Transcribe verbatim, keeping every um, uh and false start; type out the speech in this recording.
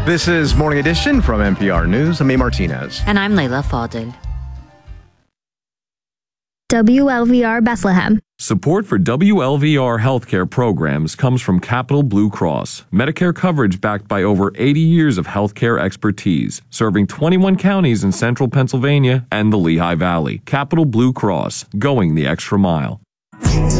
This is Morning Edition from N P R News. I'm May Martinez. And I'm Layla Fadel. W L V R Bethlehem. Support for W L V R healthcare programs comes from Capital Blue Cross. Medicare coverage backed by over eighty years of healthcare expertise, serving twenty-one counties in central Pennsylvania and the Lehigh Valley. Capital Blue Cross, going the extra mile.